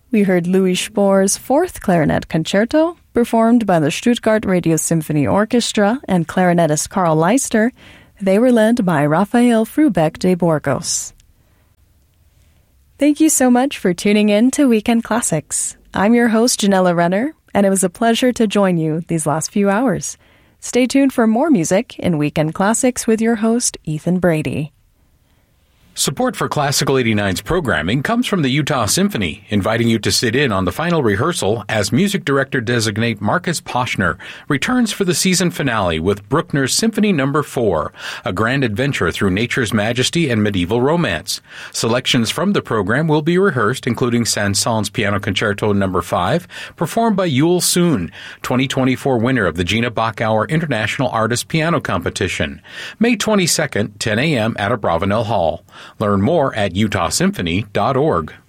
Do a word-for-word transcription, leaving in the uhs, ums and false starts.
we heard Louis Spohr's Fourth Clarinet Concerto, performed by the Stuttgart Radio Symphony Orchestra and clarinetist Carl Leister. They were led by Rafael Frubeck de Burgos. Thank you so much for tuning in to Weekend Classics. I'm your host, Janella Renner, and it was a pleasure to join you these last few hours. Stay tuned for more music in Weekend Classics with your host, Ethan Brady. Support for Classical eighty-nine's programming comes from the Utah Symphony, inviting you to sit in on the final rehearsal as music director-designate Marcus Poschner returns for the season finale with Bruckner's Symphony Number four, a grand adventure through nature's majesty and medieval romance. Selections from the program will be rehearsed, including Saint-Saëns Piano Concerto Number five, performed by Yul Soon, twenty twenty-four winner of the Gina Bachauer International Artist Piano Competition, May twenty-second, ten a.m. at Abravanel Hall. Learn more at utah symphony dot org.